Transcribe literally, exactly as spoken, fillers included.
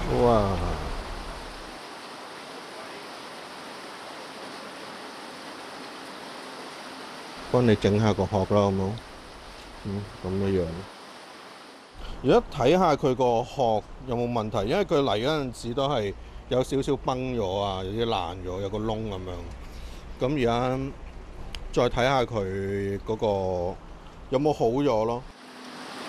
哇！幫你整下個殼啦，好冇？嗯，咁樣樣。而家睇下佢個殼有冇問題，因為佢嚟嗰陣時都係有少少崩咗啊，有啲爛咗，有個窿咁樣。咁而家再睇下佢嗰個有冇好咗咯。